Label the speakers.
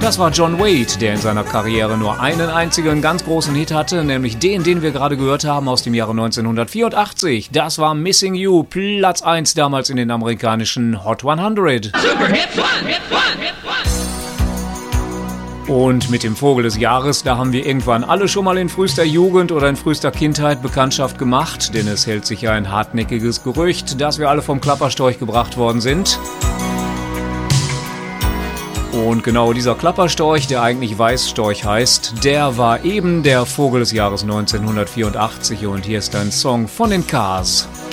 Speaker 1: Das war John Waite, der in seiner Karriere nur einen einzigen ganz großen Hit hatte, nämlich den wir gerade gehört haben aus dem Jahre 1984. Das war Missing You, Platz 1 damals in den amerikanischen Hot 100.
Speaker 2: Super Hits 1, Hit 1, Hit 1.
Speaker 1: Und mit dem Vogel des Jahres, da haben wir irgendwann alle schon mal in frühester Jugend oder in frühester Kindheit Bekanntschaft gemacht, denn es hält sich ja ein hartnäckiges Gerücht, dass wir alle vom Klapperstorch gebracht worden sind. Und genau dieser Klapperstorch, der eigentlich Weißstorch heißt, der war eben der Vogel des Jahres 1984 und hier ist ein Song von den Cars.